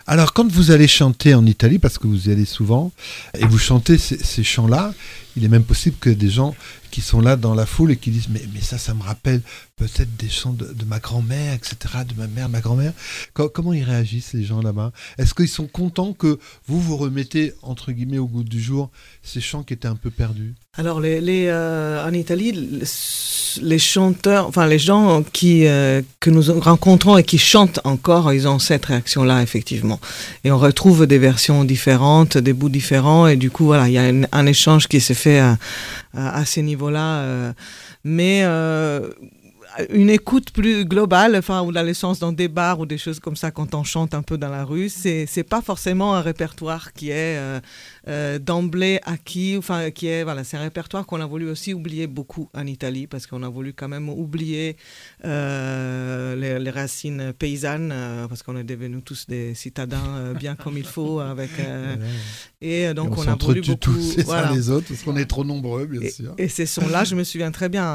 Alors, quand vous allez chanter en Italie, parce que vous y allez souvent, et vous chantez ces chants-là, il est même possible que des gens qui sont là dans la foule et qui disent mais ça me rappelle peut-être des chants de ma grand-mère, etc., de ma mère, ma grand-mère. Comment ils réagissent, les gens là-bas? Est-ce qu'ils sont contents que vous remettez, entre guillemets, au goût du jour ces chants qui étaient un peu perdus? Alors, en Italie, les chanteurs, enfin les gens que nous rencontrons et qui chantent encore, ils ont cette réaction-là, effectivement. Et on retrouve des versions différentes, des bouts différents, et du coup, voilà, il y a un échange qui se fait à ces niveaux-là. Mais une écoute plus globale, enfin, ou dans le sens dans des bars ou des choses comme ça, quand on chante un peu dans la rue, c'est pas forcément un répertoire qui est d'emblée acquis, enfin, c'est un répertoire qu'on a voulu aussi oublier beaucoup en Italie, parce qu'on a voulu quand même oublier les racines paysannes, parce qu'on est devenus tous des citadins bien comme il faut, et donc on a voulu beaucoup tous les uns les autres, parce qu'on est trop nombreux, bien sûr. Et ces sons-là, je me souviens très bien,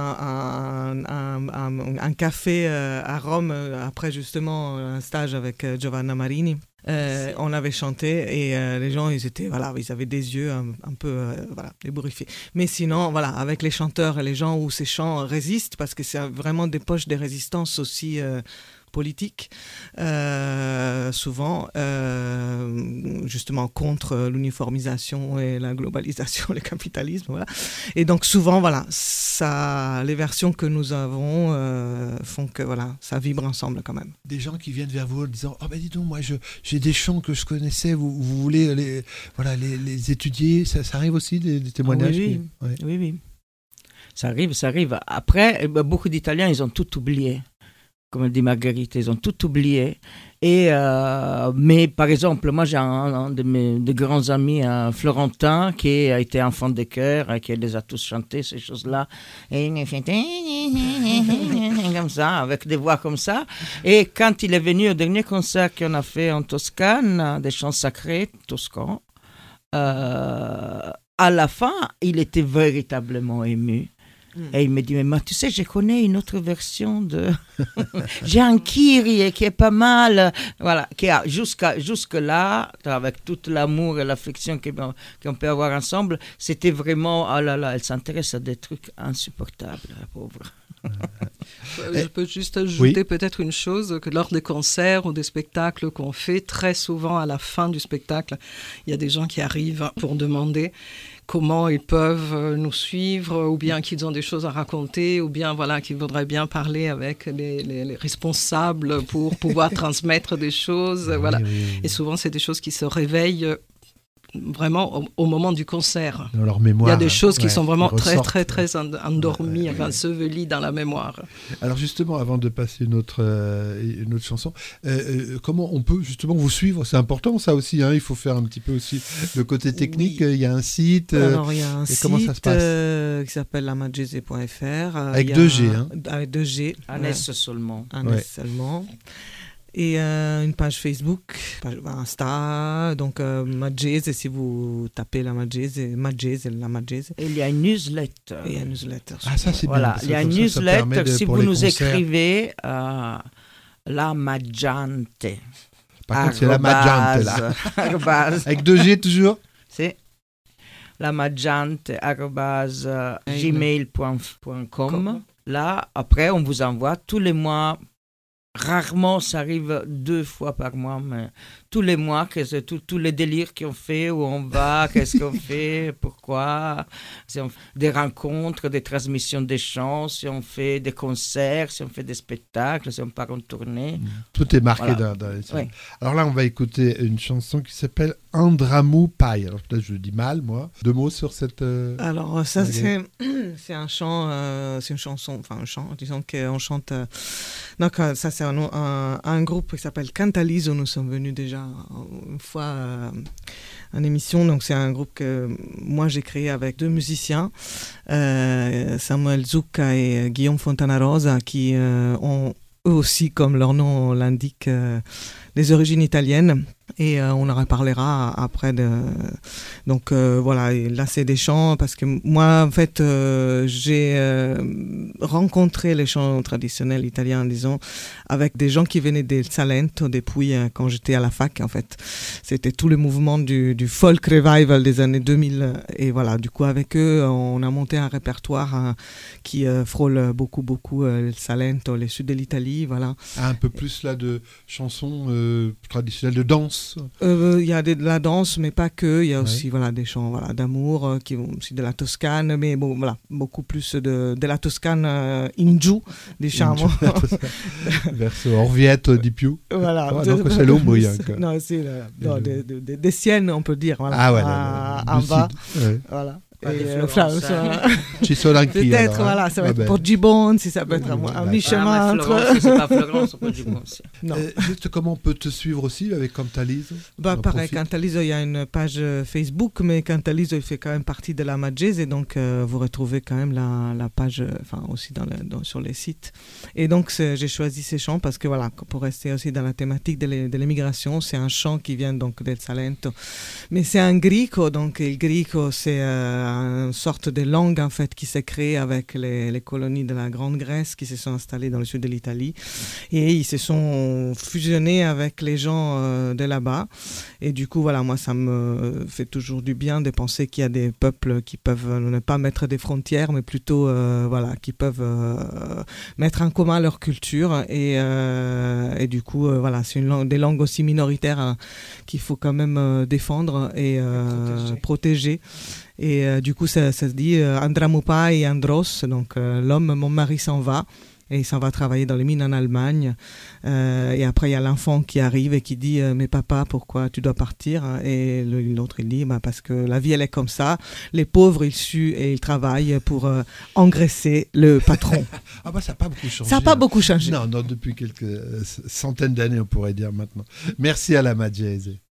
un café à Rome, après justement un stage avec Giovanna Marini. On avait chanté et les gens, ils avaient des yeux un peu ébouriffés. Mais sinon, voilà, avec les chanteurs et les gens où ces chants résistent, parce que c'est vraiment des poches de résistance aussi politique, souvent, justement contre l'uniformisation et la globalisation, le capitalisme, voilà. Et donc souvent, voilà, les versions que nous avons font que, voilà, ça vibre ensemble quand même. Des gens qui viennent vers vous en disant « Oh ben dis donc, moi j'ai des chants que je connaissais, vous voulez les étudier ?» Ça arrive aussi, des témoignages? Oui. Ça arrive. Après, beaucoup d'Italiens, ils ont tout oublié. Comme dit Marguerite, ils ont tout oublié. Mais par exemple, moi j'ai un de mes grands amis, Florentin, qui a été enfant de chœur, qui les a tous chantés, ces choses-là. Et il fait comme ça, avec des voix comme ça. Et quand il est venu au dernier concert qu'on a fait en Toscane, des chants sacrés toscans, à la fin, il était véritablement ému. Et il me dit, mais tu sais, je connais une autre version de... J'ai un Kyrie qui est pas mal. Voilà, qui a jusque-là, avec tout l'amour et l'affection qu'on peut avoir ensemble, c'était vraiment, oh là là, elle s'intéresse à des trucs insupportables, la pauvre. Je peux juste ajouter peut-être une chose, que lors des concerts ou des spectacles qu'on fait, très souvent à la fin du spectacle, il y a des gens qui arrivent pour demander comment ils peuvent nous suivre, ou bien qu'ils ont des choses à raconter, ou bien voilà, qu'ils voudraient bien parler avec les responsables pour pouvoir transmettre des choses. Voilà. Oui. Et souvent, c'est des choses qui se réveillent vraiment au moment du concert. Dans leur mémoire. Il y a des choses qui sont vraiment très endormies, ensevelies dans la mémoire. Alors justement, avant de passer une autre chanson, comment on peut justement vous suivre? C'est important ça aussi, hein, il faut faire un petit peu aussi le côté technique. Oui. Il y a un site. Alors il y a un site comment ça se passe qui s'appelle lamagese.fr. Avec 2G. Hein. Avec 2G. Un S seulement. Seulement. Et une page Facebook, Insta, donc Magese, si vous tapez la Magese. Et il y a une newsletter. Ah, ça c'est voilà. bien. Il y a une newsletter, si vous nous écrivez La Maggiante. Par contre, c'est La Maggiante, là. Avec 2G toujours? C'est La Maggiante, @gmail.com. Là, après, on vous envoie tous les mois. Rarement, ça arrive 2 fois par mois, mais tous les mois, tous les délires qu'on fait, où on va, qu'est-ce qu'on fait, pourquoi, si on fait des rencontres, des transmissions des chants, si on fait des concerts, si on fait des spectacles, si on part en tournée. Tout est marqué dans les salles. Oui. Alors là, on va écouter une chanson qui s'appelle Andramou Pai. Alors là, je le dis mal, moi. 2 mots sur cette... Alors ça, c'est un chant, c'est une chanson, enfin un chant, disons qu'on chante... donc ça, c'est un groupe qui s'appelle Cantaliso. Nous sommes venus déjà une fois en émission. Donc c'est un groupe que moi j'ai créé avec 2 musiciens, Samuel Zucca et Guillaume Fontanarosa, qui ont eux aussi, comme leur nom l'indique, des origines italiennes. Et on en reparlera après. Donc voilà, et là c'est des chants, parce que moi en fait j'ai rencontré les chants traditionnels italiens, disons, avec des gens qui venaient del Salento depuis quand j'étais à la fac en fait. C'était tout le mouvement du folk revival des années 2000, et voilà, du coup avec eux on a monté un répertoire qui frôle beaucoup le Salento, les sud de l'Italie, voilà. Un peu plus là de chansons traditionnelles de danse. Il y a de la danse, mais pas que. Il y a aussi des chants d'amour, qui vont aussi de la Toscane, mais bon, voilà, beaucoup plus de la Toscane in giù, diciamo. Verso Orvieto di più. Voilà. Donc c'est l'Umbria. Non, c'est des Siennes, on peut dire. Voilà, en bas. Ouais. Voilà. Ci sono anch'io. Peut-être, voilà, ça va être pour Gibbon, si ça peut être un mi-chemin entre. C'est pas Florence, pour Gibbon. Juste comment on peut te suivre aussi avec Cantaliso? Pareil, Cantaliso, il y a une page Facebook, mais Cantaliso, il fait quand même partie de la Maggese, et donc vous retrouvez quand même la page, aussi sur les sites. Et donc j'ai choisi ces chants parce que voilà, pour rester aussi dans la thématique de l'émigration, c'est un chant qui vient donc del Salento, mais c'est un grico, donc le grico c'est une sorte de langue en fait qui s'est créée avec les colonies de la Grande Grèce qui se sont installées dans le sud de l'Italie, et ils se sont fusionnés avec les gens de là-bas, et du coup voilà, moi ça me fait toujours du bien de penser qu'il y a des peuples qui peuvent ne pas mettre des frontières, mais plutôt qui peuvent mettre en commun leur culture, et du coup voilà, c'est des langues aussi minoritaires qu'il faut quand même défendre et protéger. Et du coup, ça se dit Andramupa et Andros, donc l'homme, mon mari s'en va, et il s'en va travailler dans les mines en Allemagne. Et après, il y a l'enfant qui arrive et qui dit mais papa, pourquoi tu dois partir? Et l'autre, il dit parce que la vie, elle est comme ça. Les pauvres, ils suent et ils travaillent pour engraisser le patron. Ça n'a pas beaucoup changé. Ça n'a pas beaucoup changé. Non, depuis quelques centaines d'années, on pourrait dire maintenant. Merci à la Maggese.